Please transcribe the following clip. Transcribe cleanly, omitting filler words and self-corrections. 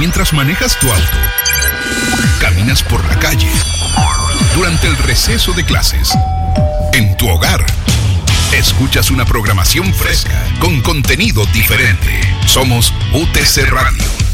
mientras manejas tu auto, caminas por la calle, durante el receso de clases, en tu hogar. Escuchas una programación fresca, con contenido diferente. Somos UTC Radio.